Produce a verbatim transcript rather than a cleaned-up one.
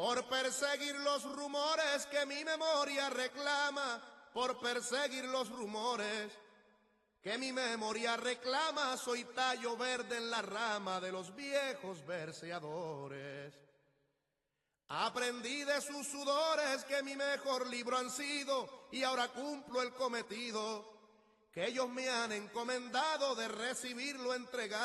por perseguir los rumores que mi memoria reclama, por perseguir los rumores que mi memoria reclama, soy tallo verde en la rama de los viejos verseadores. Aprendí de sus sudores que mi mejor libro han sido, y ahora cumplo el cometido que ellos me han encomendado de recibirlo, entregado.